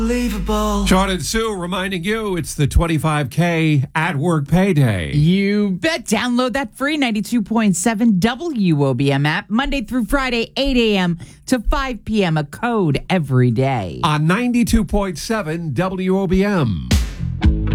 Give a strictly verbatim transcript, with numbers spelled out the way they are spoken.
Unbelievable. Sean and Sue reminding you it's the twenty-five K at work payday. You bet. Download that free ninety-two point seven W O B M app Monday through Friday, eight a.m. to five p.m. A code every day. On ninety-two point seven W O B M.